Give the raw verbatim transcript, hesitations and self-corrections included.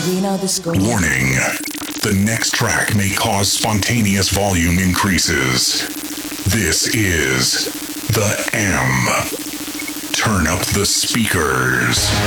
Arena Disco. Warning. The next track may cause spontaneous volume increases. This is the M. Turn up the speakers.